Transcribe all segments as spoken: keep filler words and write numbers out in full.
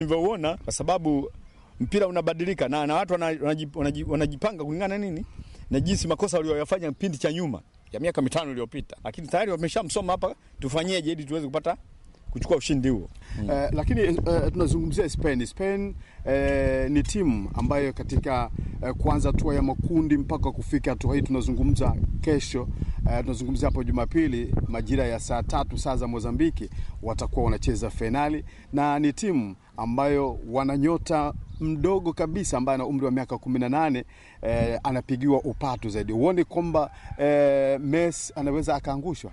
nilivyoona, kwa sababu mpira unabadilika na, na watu wanajipanga kulingana nini na jinsi makosa waliyofanya kipindi cha nyuma ya miaka mitano iliyopita, lakini tayari wameshamsoma hapa tufanyeje ili tuweze kupata kuchukua ushindi huo. Mm. Uh, lakini uh, tunazungumzia Spain. Spain uh, ni timu ambayo katika uh, kuanza hatua ya makundi mpaka kufika hatua hii tunazungumza kesho, uh, tunazungumzia hapo Jumapili majira ya saa tatu saa za Mozambiki watakuwa wanacheza finali, na ni timu ambayo wananyota mdogo kabisa ambaye ana umri wa miaka kumi na nane eh, anapigiwa upatu zaidi. Uone kwamba eh, Messi anaweza akaangushwa?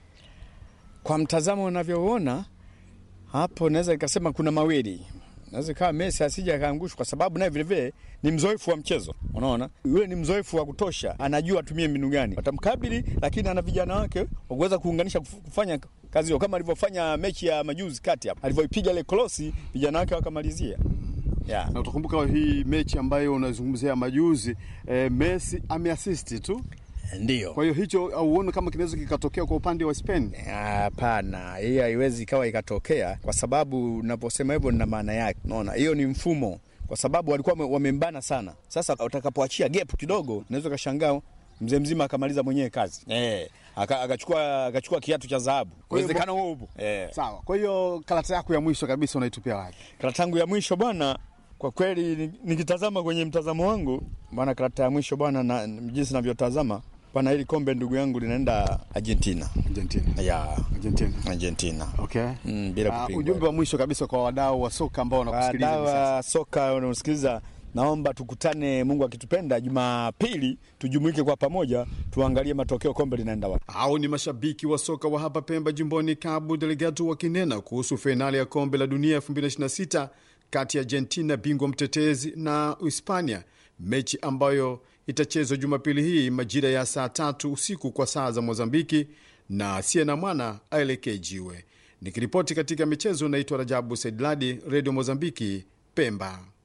Kwa mtazamo unavyoona hapo, naweza nikasema kuna mawili. Naweza kama Messi asije akaangushwa kwa sababu naye vile vile ni mzoefu wa mchezo. Unaona? Yule ni mzoefu wa kutosha, anajua atumie mbinu gani watamkabili, lakini ana vijana wake waweza kuunganisha kufanya kazi hiyo, kama alivyofanya mechi ya majuzi kati hapo. Alivyoipiga ile cross, vijana wake wakamalizia. Yeah. Na utakumbuka hii mechi ambayo unazungumzia majuzi, eh, Messi ameassist tu. Ndio. Kwa hiyo hicho auone kama kinaweza kikatokea kwa upande wa Spain? Hapana, hiyo haiwezi kawa ikatokea, kwa sababu ninaposema hivyo nina maana yake. Unaona, hiyo ni mfumo, kwa sababu walikuwa wamembana sana. Sasa utakapoachia gap kidogo, unaweza kashangaa mzee mzima akamaliza mwenyewe kazi. Eh, akachukua akachukua kiatu cha dhahabu. Inawezekana huo upo. Eh. Sawa. Kwa hiyo karata yako ya mwisho kabisa unaitupia wapi? Karata yangu ya mwisho bwana, kwa kweli nikitazama kwenye mtazamo wangu bwana, karata ya mwisho bwana, na jinsi ninavyotazama bwana, hili kombe ndugu yangu linaenda Argentina. Argentina. Yeah, Argentina. Argentina. Okay. Mm, bila kupingwa. Uh, ujumbe wa mwisho kabisa kwa wadau wa soka ambao wanakusikiliza hivi sasa. Wadau wa soka wanaosikiliza, naomba tukutane, Mungu akitupenda, Jumapili tujumuike kwa pamoja tuangalie matokeo, kombe linaenda wapi. Hao ni mashabiki wa soka wa hapa Pemba jimboni Cabo Delgado wakinena kuhusu finali ya kombe la dunia elfu mbili ishirini na sita kati ya Argentina, bingwa mtetezi, na Hispania, mechi ambayo itachezwa Jumapili hii majira ya saa tatu usiku kwa saa za Mozambiki, na Siena Mwana aelekee jiwe. Nikiripoti katika michezo, naitwa Rajabu Saidladi, Radio Mozambiki, Pemba.